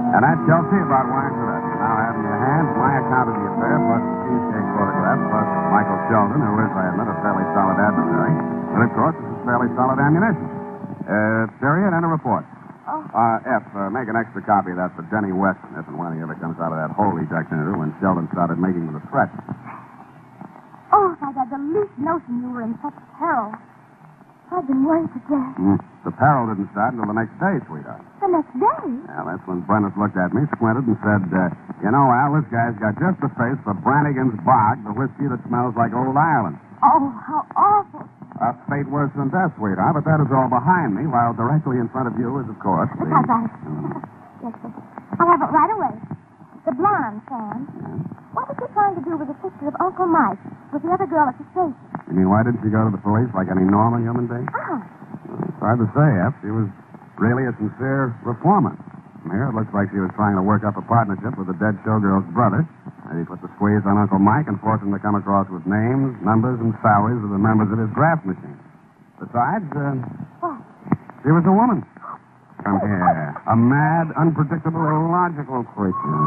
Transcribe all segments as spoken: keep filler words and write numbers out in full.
And that tells you about Wyatt Gillette. Now I have in your hands my account of the affair, plus the cheesecake photograph, plus Michael Sheldon, who is, I admit, a fairly solid adversary. And, of course, this is fairly solid ammunition. Uh, period, and a report. Oh. Uh, F, uh, make an extra copy of that for Denny Weston, if and when he ever comes out of that hole he ducked into when Sheldon started making the threat. Oh, if I'd had the least notion you were in such peril. I've been worried to death. Mm. The peril didn't start until the next day, sweetheart. The next day? Well, that's when Brennus looked at me, squinted, and said, uh, you know, Al, this guy's got just the face for Brannigan's Bog, the whiskey that smells like old Ireland. Oh, how awful. A fate worse than death, sweetheart, but that is all behind me, while directly in front of you is, of course, the... That's right. Yes, sir. I'll have it right away. The blonde, Sam. Yeah. What was he trying to do with the picture of Uncle Mike with the other girl at the station? You mean, why didn't she go to the police like any normal human being? Oh. It's hard to say, F. She was really a sincere reformer. From here, it looks like she was trying to work up a partnership with the dead showgirl's brother. Maybe put the squeeze on Uncle Mike and force him to come across with names, numbers, and salaries of the members of his graft machine. Besides, uh, What? she was a woman. Come here. A mad, unpredictable, illogical creature.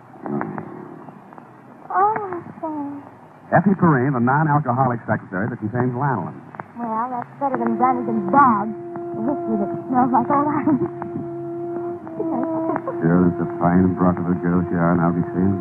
Oh, Sam. Effie Perrine, the non-alcoholic secretary that contains lanolin. Well, that's better than Brannigan's Bog. The whiskey that smells like old Ireland. Sure, it's a fine broth of a girl she are, now be seen.